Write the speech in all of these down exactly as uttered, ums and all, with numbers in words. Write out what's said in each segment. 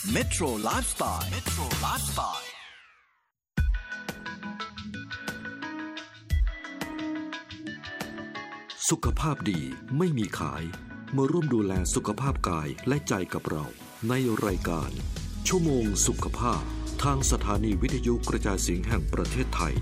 Metro Lifestyle Metro Lifestyle สุขภาพดีไม่มีขายมาร่วมดูแลสุขภาพกายและใจกับเราในรายการชั่วโมงสุขภาพทางสถานีวิทยุกระจายเสียงแห่งประเทศไทย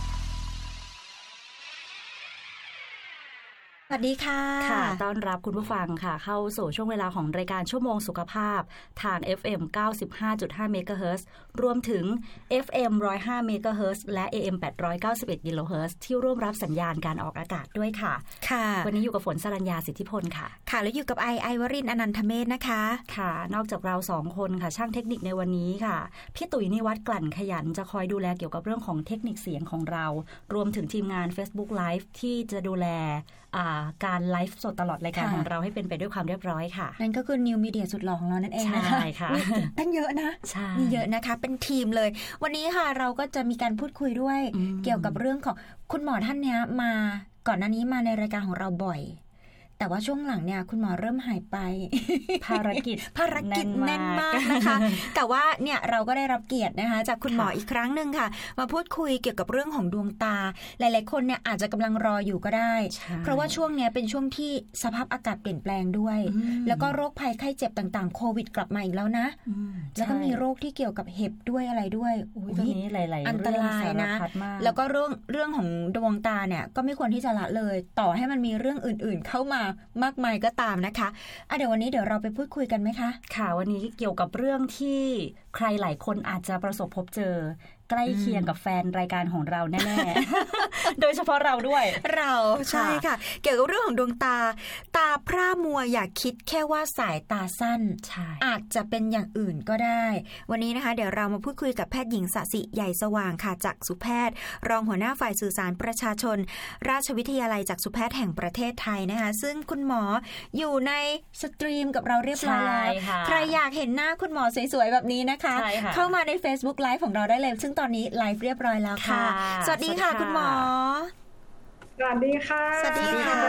สวัสดีค่ะค่ะต้อนรับคุณผู้ฟังค่ะเข้าสู่ช่วงเวลาของรายการชั่วโมงสุขภาพทาง เอฟ เอ็ม เก้าสิบห้าจุดห้า เมกะเฮิรตซ์รวมถึง เอฟ เอ็ม หนึ่งร้อยห้า เมกะเฮิรตซ์และ เอ เอ็ม แปดร้อยเก้าสิบเอ็ด กิโลเฮิรตซ์ที่ร่วมรับสัญญาณการออกอากาศด้วยค่ะค่ะวันนี้อยู่กับฝนสรัญญาสิทธิพลค่ะค่ะแล้วอยู่กับไอไอวรินทร์อนันทเมธนะคะค่ะนอกจากเราสองคนค่ะช่างเทคนิคในวันนี้ค่ะพี่ตุ๋ยนิวัฒน์กลั่นขยันจะคอยดูแลเกี่ยวกับเรื่องของเทคนิคเสียงของเรารวมถึงทีมงาน Facebook Live ที่จะดูแลการไลฟ์สดตลอดรายการของเราให้เป็นไปด้วยความเรียบร้อยค่ะนั่นก็คือนิวมีเดียสุดหล่อของเรานั่นเองนะคะใช่ค่ะตั้งเยอะนะมีเยอะนะคะเป็นทีมเลยวันนี้ค่ะเราก็จะมีการพูดคุยด้วยเกี่ยวกับเรื่องของคุณหมอท่านนี้มาก่อนหน้านี้มาในรายการของเราบ่อยแต่ว่าช่วงหลังเนี่ยคุณหมอเริ่มหายไปภารกิจภารกิจแน่นมากนะคะแต่ว่าเนี่ยเราก็ได้รับเกียรตินะคะจากคุณหมออีกครั้งนึงค่ะมาพูดคุยเกี่ยวกับเรื่องของดวงตาหลายๆคนเนี่ยอาจจะกำลังรออยู่ก็ได้เพราะว่าช่วงเนี้ยเป็นช่วงที่สภาพอากาศเปลี่ยนแปลงด้วยแล้วก็โรคภัยไข้เจ็บต่างๆโควิดกลับมาอีกแล้วนะแล้วก็มีโรคที่เกี่ยวกับเห็บด้วยอะไรด้วยตรงนี้หลายๆอันตรายนะแล้วก็เรื่องเรื่องของดวงตาเนี่ยก็ไม่ควรที่จะละเลยต่อให้มันมีเรื่องอื่นๆเข้ามามากมายก็ตามนะคะอ่ะเดี๋ยววันนี้เดี๋ยวเราไปพูดคุยกันไหมคะค่ะวันนี้เกี่ยวกับเรื่องที่ใครหลายคนอาจจะประสบพบเจอใกล้เคียงกับแฟนรายการของเราแน่ๆ โดยเฉพาะเราด้วยเราใช่ค่ะเกี่ยวกับเรื่องของดวงตาตาพร่ามัวอย่าคิดแค่ว่าสายตาสั้นอาจจะเป็นอย่างอื่นก็ได้วันนี้นะคะเดี๋ยวเรามาพูดคุยกับแพทย์หญิงสศิใหญ่สว่างค่ะจักษุแพทย์รองหัวหน้าฝ่ายสื่อสารประชาชนราชวิทยาลัยจักษุแพทย์แห่งประเทศไทยนะคะซึ่งคุณหมออยู่ในสตรีมกับเราเรียบร้อยแล้วใครอยากเห็นหน้าคุณหมอสวยๆแบบนี้นะคะเข้ามาใน Facebook Live ของเราได้เลยซึ่งตอนนี้ไลฟ์เรียบร้อยแล้วค่ะสวัสดีค่ะคุณหมอสวัสดีค่ะสวัสดีค่ะ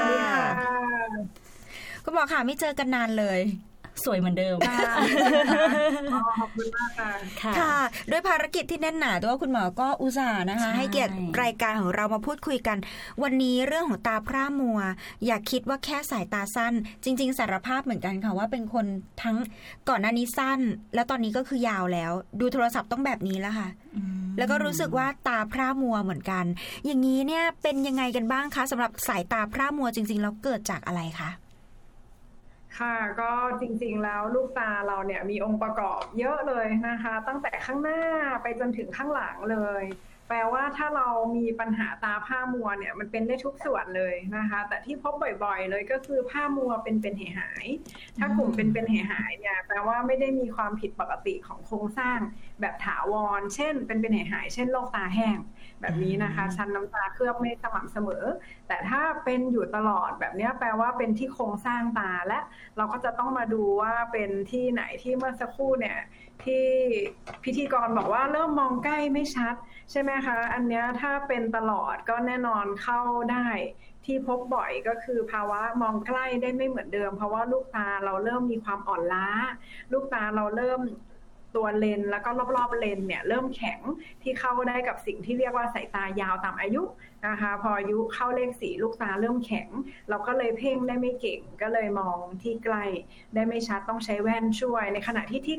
คุณหมอค่ะไม่เจอกันนานเลยสวยเหมือนเดิมขอบคุณมากค่ะค่ะด้วยภารกิจที่แน่นหนาตัวคุณหมอก็อุตส่าห์นะคะให้เกียรติรายการของเรามาพูดคุยกันวันนี้เรื่องของตาพร่ามัวอย่าคิดว่าแค่สายตาสั้นจริงๆสารภาพเหมือนกันค่ะว่าเป็นคนทั้งก่อนหน้านี้สั้นแล้วตอนนี้ก็คือยาวแล้วดูโทรศัพท์ต้องแบบนี้แล้วค่ะแล้วก็รู้สึกว่าตาพร่ามัวเหมือนกันอย่างนี้เนี่ยเป็นยังไงกันบ้างคะสำหรับสายตาพร่ามัวจริงๆแล้วเกิดจากอะไรคะค่ะก็จริงๆแล้วลูกตาเราเนี่ยมีองค์ประกอบเยอะเลยนะคะตั้งแต่ข้างหน้าไปจนถึงข้างหลังเลยแปลว่าถ้าเรามีปัญหาตาผ้ามัวเนี่ยมันเป็นได้ทุกส่วนเลยนะคะแต่ที่พบบ่อยๆเลยก็คือผ้ามัวเป็นเป็นเหหายถ้ากลุ่มเป็นเป็นเหหายเนี่ยแปลว่าไม่ได้มีความผิดปกติของโครงสร้างแบบถาวรเช่นเป็นเป็นเหหายเช่นโรคตาแห้งแบบนี้นะคะชั้นน้ำตาเคลือบไม่สม่ำเสมอแต่ถ้าเป็นอยู่ตลอดแบบนี้แปลว่าเป็นที่โครงสร้างตาและเราก็จะต้องมาดูว่าเป็นที่ไหนที่เมื่อสักครู่เนี่ยที่พิธีกรบอกว่าเริ่มมองใกล้ไม่ชัดใช่ไหมคะอันนี้ถ้าเป็นตลอดก็แน่นอนเข้าได้ที่พบบ่อยก็คือภาวะมองใกล้ได้ไม่เหมือนเดิมเพราะว่าลูกตาเราเริ่มมีความอ่อนล้าลูกตาเราเริ่มตัวเลนแล้วก็รอบๆเลนเนี่ยเริ่มแข็งที่เข้าได้กับสิ่งที่เรียกว่าสายตายาวตามอายุนะคะพออายุเข้าเลขสี่ลูกตาเริ่มแข็งเราก็เลยเพ่งได้ไม่เก่งก็เลยมองที่ใกล้ได้ไม่ชัดต้องใช้แว่นช่วยในขณะที่ที่